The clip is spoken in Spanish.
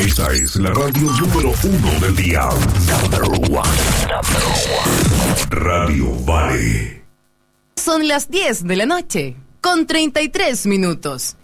Esta es la radio número 1 del día. Number one. Radio Vale. Son las 10 de la noche, con 33 minutos.